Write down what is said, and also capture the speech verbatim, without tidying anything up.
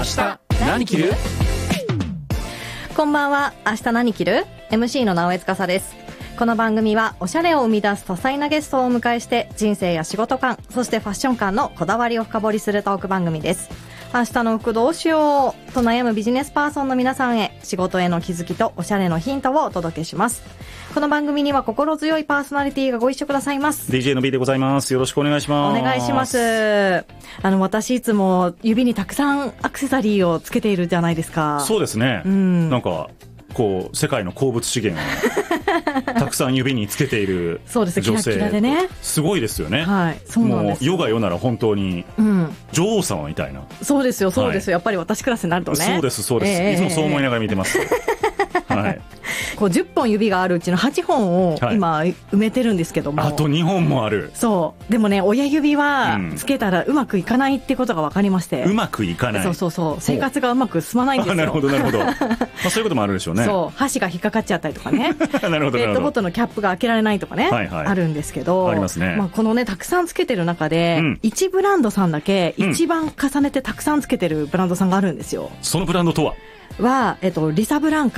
日何着る？ こんばんは。明日何着る？ エムシー の直江司です。この番組はおしゃれを生み出す多彩なゲストをお迎えして人生や仕事観、そしてファッション観のこだわりを深掘りするトーク番組です。明日の服どうしようと悩むビジネスパーソンの皆さんへ仕事への気づきとおしゃれのヒントをお届けします。この番組には心強いパーソナリティがご一緒くださいます。 ディージェー の B でございます。よろしくお願いします。 お願いします。あの私いつも指にたくさんアクセサリーをつけているじゃないですか。 そうですね、うん、なんかこう世界の鉱物資源をたくさん指につけている女性。そうです、キラキラでね、すごいですよね。はい、そうなんです。もう世が世なら本当に女王様みたいな、うん、そうですよそうですよ、はい、やっぱり私クラスになるとね。そうですそうです、えー、いつもそう思いながら見てます、はい、こうじゅっぽん指があるうちのはっぽんを今埋めてるんですけども、はい、あとにほんもある。そうでもね、親指はつけたらうまくいかないってことが分かりまして、うん、うまくいかない。そうそうそう、生活がうまく進まないんですよ。なるほどなるほどまあそういうこともあるでしょうね。そう、箸が引っかかっちゃったりとかねなるほどなるほど、ペットボトルのキャップが開けられないとかね、はいはい、あるんですけど、ありますね。まあ、このねたくさんつけてる中で、うん、いちブランドさんだけ一番重ねてたくさんつけてるブランドさんがあるんですよ。そのブランドとはは、えっと、リサブランカ